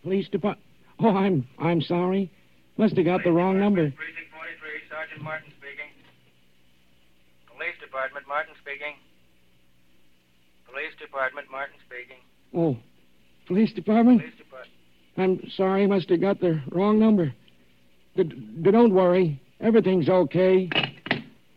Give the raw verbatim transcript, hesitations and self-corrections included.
Police Department. Oh, I'm I'm sorry. Must have got the wrong number. Precinct forty-three, Sergeant Martin speaking. Police Department, Martin speaking. Police Department, Martin speaking. Oh, Police Department? Police Department. I'm sorry. Must have got the wrong number. D- d- don't worry. Everything's okay.